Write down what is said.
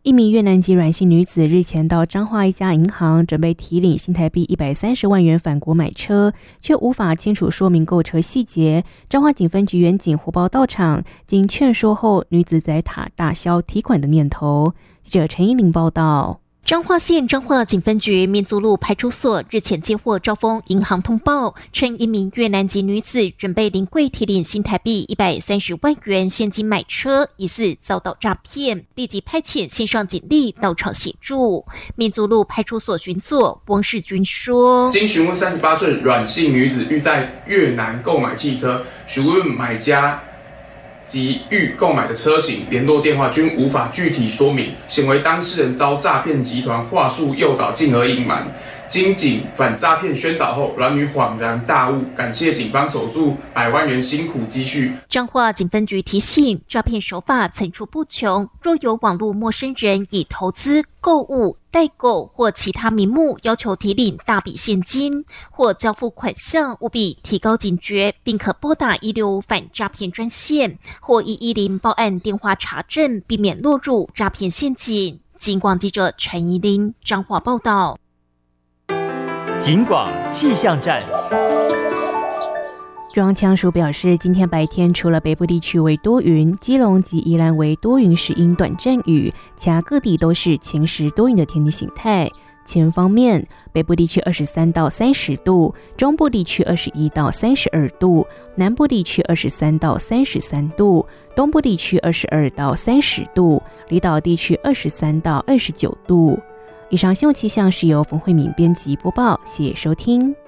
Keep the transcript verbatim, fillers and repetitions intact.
一名越南籍阮姓女子日前到彰化一家银行，准备提领新台币一百三十万元返国买车，却无法清楚说明购车细节。彰化警分局员警火爆到场，经劝说后，女子载塔打消提款的念头。记者陈依玲报道。 彰化县彰化警分局民族路派出所日前接获兆丰银行通报，称一名越南籍女子准备临柜提领新台币一百三十万元现金买车，疑似遭到诈骗，立即派遣线上警力到场协助。民族路派出所巡佐汪世军说：“ 经询问三十八岁阮姓女子欲在越南购买汽车，询问买家及欲购买的车型、联络电话均无法具体说明，显为当事人遭诈骗集团话术诱导，进而隐瞒。经警反诈骗宣导后，阮女恍然大悟，感谢警方守住百万元辛苦积蓄。” 彰化警分局提醒，诈骗手法层出不穷，若有网络陌生人以投资、购物、代购或其他名目要求提领大笔现金或交付款项，务必提高警觉，并可拨打一六五反诈骗专线或一一零报案电话查证，避免落入诈骗陷阱。警广记者陈怡玲彰化报道。 警广气象站。 中央气象署表示，今天白天除了北部地区为多云，基隆及宜兰为多云时阴短阵雨，其他各地都是晴时多云的天气形态。气温方面，北部地区二十三到三十度，中部地区二十一到三十二度，南部地区二十三到三十三度，东部地区二十二到三十度，离岛地区二十三到二十九度。以上新闻气象是由冯慧敏编辑播报，谢谢收听。